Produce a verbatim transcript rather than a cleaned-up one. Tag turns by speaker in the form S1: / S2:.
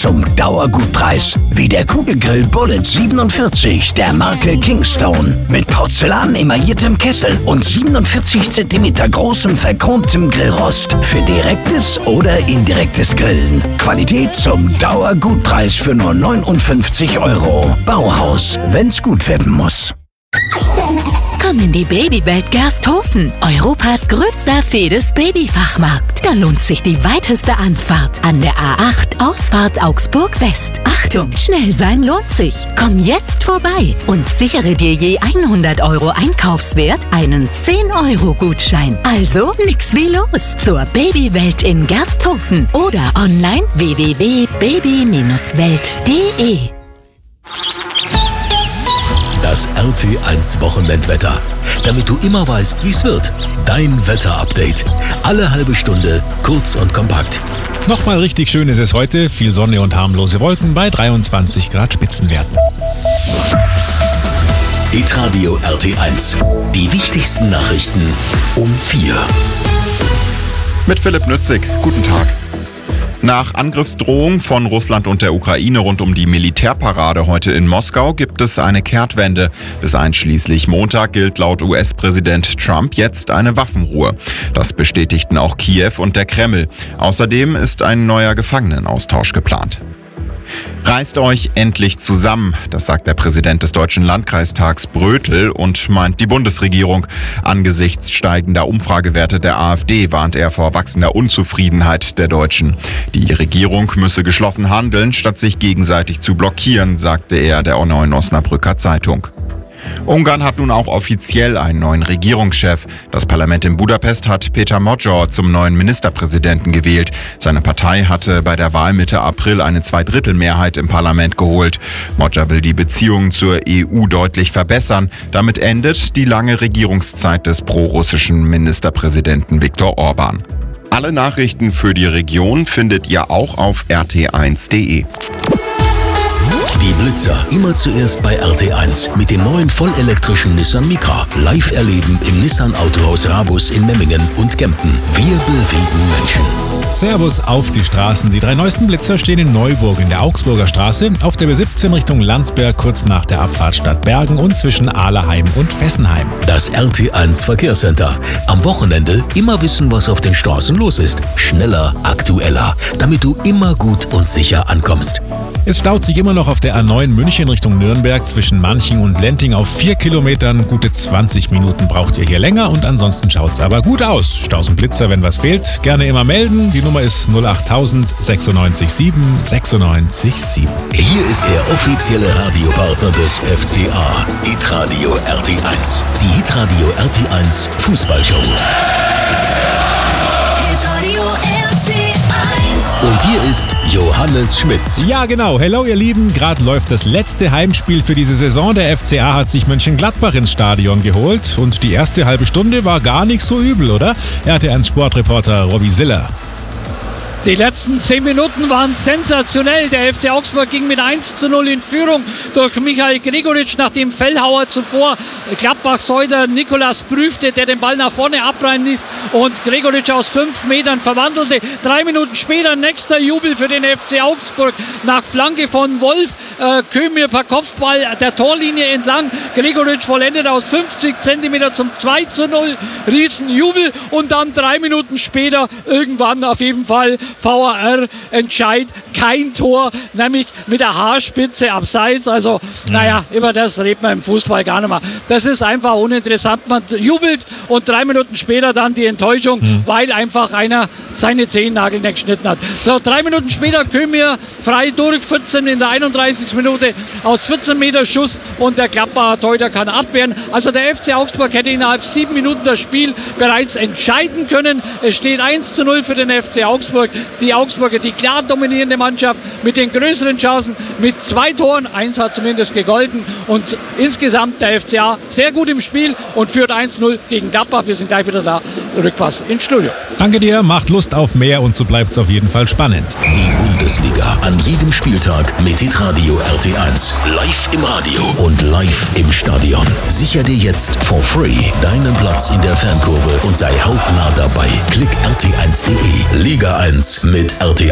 S1: zum Dauergutpreis. Wie der Kugelgrill Bullet siebenundvierzig der Marke Kingstone. Mit Porzellan emailliertem Kessel und siebenundvierzig Zentimeter großem verchromtem Grillrost. Für direktes oder indirektes Grillen. Qualität zum Dauergutpreis für nur neunundfünfzig Euro. Bauhaus, wenn's gut werden muss.
S2: Komm in die Babywelt Gersthofen, Europas größter Fedes-Babyfachmarkt. Da lohnt sich die weiteste Anfahrt an der A acht Ausfahrt Augsburg West. Achtung, schnell sein lohnt sich. Komm jetzt vorbei und sichere dir je hundert Euro Einkaufswert einen zehn Euro Gutschein. Also nix wie los zur Babywelt in Gersthofen oder online w w w punkt baby welt punkt de.
S3: Das R T eins Wochenendwetter. Damit du immer weißt, wie es wird. Dein Wetterupdate. Alle halbe Stunde, kurz und kompakt.
S4: Nochmal richtig schön ist es heute. Viel Sonne und harmlose Wolken bei dreiundzwanzig Grad Spitzenwerten.
S3: Hitradio R T eins. Die wichtigsten Nachrichten um vier.
S5: Mit Philipp Nützig. Guten Tag. Nach Angriffsdrohung von Russland und der Ukraine rund um die Militärparade heute in Moskau gibt es eine Kehrtwende. Bis einschließlich Montag gilt laut U S-Präsident Trump jetzt eine Waffenruhe. Das bestätigten auch Kiew und der Kreml. Außerdem ist ein neuer Gefangenenaustausch geplant. Reißt euch endlich zusammen, das sagt der Präsident des Deutschen Landkreistags Brötel und meint die Bundesregierung. Angesichts steigender Umfragewerte der AfD warnt er vor wachsender Unzufriedenheit der Deutschen. Die Regierung müsse geschlossen handeln, statt sich gegenseitig zu blockieren, sagte er der Neuen Osnabrücker Zeitung. Ungarn hat nun auch offiziell einen neuen Regierungschef. Das Parlament in Budapest hat Péter Magyar zum neuen Ministerpräsidenten gewählt. Seine Partei hatte bei der Wahl Mitte April eine Zweidrittelmehrheit im Parlament geholt. Magyar will die Beziehungen zur E U deutlich verbessern. Damit endet die lange Regierungszeit des prorussischen Ministerpräsidenten Viktor Orban. Alle Nachrichten für die Region findet ihr auch auf r t eins punkt de.
S3: Die Blitzer immer zuerst bei R T eins mit dem neuen vollelektrischen Nissan Micra. Live erleben im Nissan Autohaus Rabus in Memmingen und Kempten. Wir bewegen Menschen.
S4: Servus auf die Straßen. Die drei neuesten Blitzer stehen in Neuburg in der Augsburger Straße, auf der B siebzehn Richtung Landsberg kurz nach der Abfahrt Stadtbergen und zwischen Ahleheim und Fessenheim.
S3: Das R T eins Verkehrscenter. Am Wochenende immer wissen, was auf den Straßen los ist. Schneller, aktueller, damit du immer gut und sicher ankommst.
S4: Es staut sich immer noch auf der A neun München Richtung Nürnberg zwischen Manching und Lenting auf vier Kilometern. Gute zwanzig Minuten braucht ihr hier länger und ansonsten schaut's aber gut aus. Staus und Blitzer, wenn was fehlt, gerne immer melden. Die Nummer ist null acht null null sechs sieben sechs sieben sechs sieben.
S3: Hier ist der offizielle Radiopartner des F C A. Hitradio R T eins. Die Hitradio R T eins Fußballshow. Und hier ist Johannes Schmitz.
S4: Ja, genau. Hello, ihr Lieben. Gerade läuft das letzte Heimspiel für diese Saison. Der F C A hat sich Mönchengladbach ins Stadion geholt. Und die erste halbe Stunde war gar nicht so übel, oder? Er hatte einen Sportreporter Robby Siller.
S6: Die letzten zehn Minuten waren sensationell. Der F C Augsburg ging mit eins zu null in Führung durch Michael Gregoritsch, nachdem Fellhauer zuvor Gladbach-Säuder Nikolas prüfte, der den Ball nach vorne abreißen ließ und Gregoritsch aus fünf Metern verwandelte. Drei Minuten später nächster Jubel für den F C Augsburg nach Flanke von Wolf. Äh, Kömir per Kopfball der Torlinie entlang. Gregoritsch vollendet aus fünfzig Zentimeter zum zwei zu null. Riesenjubel und dann drei Minuten später irgendwann auf jeden Fall V A R-Entscheid, kein Tor, nämlich mit der Haarspitze abseits. Also, naja, über das redet man im Fußball gar nicht mehr. Das ist einfach uninteressant. Man jubelt und drei Minuten später dann die Enttäuschung, mhm. weil einfach einer seine Zehennagel nicht geschnitten hat. So, drei Minuten später Kömir frei durch, vierzehn in der einunddreißigsten Minute aus vierzehn Meter Schuss und der Gladbacher Torhüter kann abwehren. Also der F C Augsburg hätte innerhalb sieben Minuten das Spiel bereits entscheiden können. Es steht eins zu null für den F C Augsburg. Die Augsburger, die klar dominierende Mannschaft mit den größeren Chancen, mit zwei Toren, eins hat zumindest gegolten und insgesamt der F C A sehr gut im Spiel und führt eins zu null gegen Gladbach. Wir sind gleich wieder da. Rückpass ins Studio.
S4: Danke dir, macht Lust auf mehr und so bleibt es auf jeden Fall spannend.
S3: Die Bundesliga an jedem Spieltag mit Hitradio R T eins. Live im Radio und live im Stadion. Sicher dir jetzt for free deinen Platz in der Fankurve und sei hautnah dabei. Klick r t eins punkt de. Liga eins mit R T